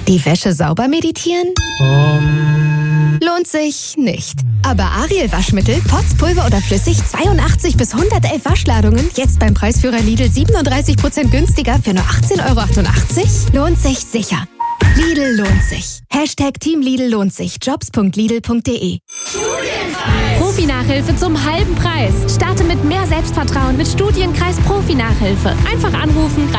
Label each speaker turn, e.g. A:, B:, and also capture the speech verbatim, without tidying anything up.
A: Die Wäsche sauber meditieren?
B: Um.
A: Lohnt sich nicht. Aber Ariel Waschmittel, Pots, Pulver oder flüssig, zweiundachtzig bis hundertelf Waschladungen, jetzt beim Preisführer Lidl siebenunddreißig Prozent günstiger für nur achtzehn Euro achtundachtzig? Lohnt sich sicher. Lidl lohnt sich. Hashtag Team Lidl lohnt sich. Jobs punkt lidl punkt de.
C: Profi-Nachhilfe zum halben Preis. Starte mit mehr Selbstvertrauen mit Studienkreis Profi-Nachhilfe. Einfach anrufen,